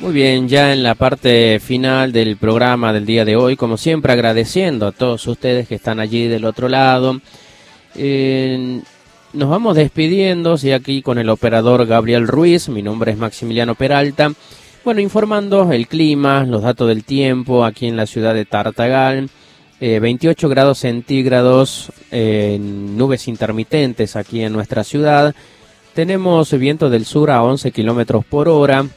Muy bien, ya en la parte final del programa del día de hoy, como siempre agradeciendo a todos ustedes que están allí del otro lado. Nos vamos despidiendo, sí, aquí con el operador Gabriel Ruiz, mi nombre es Maximiliano Peralta. Bueno, informando el clima, los datos del tiempo aquí en la ciudad de Tartagal. 28 grados centígrados, nubes intermitentes aquí en nuestra ciudad. Tenemos viento del sur a 11 kilómetros por hora.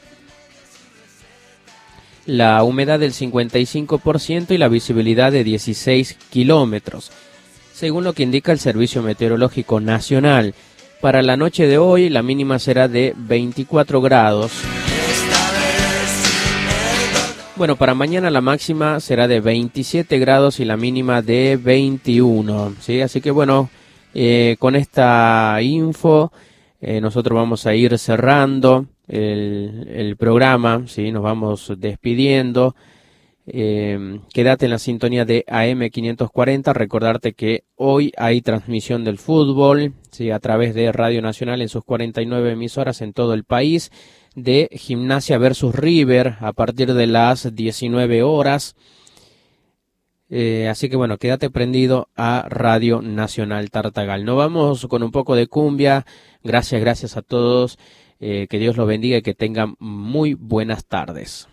La humedad del 55% y la visibilidad de 16 kilómetros, según lo que indica el Servicio Meteorológico Nacional. Para la noche de hoy, la mínima será de 24 grados. Bueno, para mañana la máxima será de 27 grados y la mínima de 21, ¿sí? Así que bueno, con esta info nosotros vamos a ir cerrando el programa, ¿sí? Nos vamos despidiendo. Quédate en la sintonía de AM540. Recordarte que hoy hay transmisión del fútbol, ¿sí? A través de Radio Nacional en sus 49 emisoras en todo el país, de Gimnasia versus River a partir de las 19 horas. Así que bueno, quédate prendido a Radio Nacional Tartagal. Nos vamos con un poco de cumbia. Gracias a todos. Que Dios los bendiga y que tengan muy buenas tardes.